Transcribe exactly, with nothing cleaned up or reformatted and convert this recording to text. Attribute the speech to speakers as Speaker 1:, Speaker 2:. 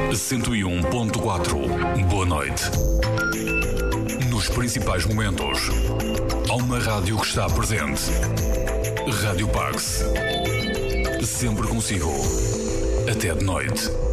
Speaker 1: cento e um ponto quatro. Boa noite. Nos principais momentos, há uma rádio que está presente. Rádio Pax. Sempre consigo. Até de noite.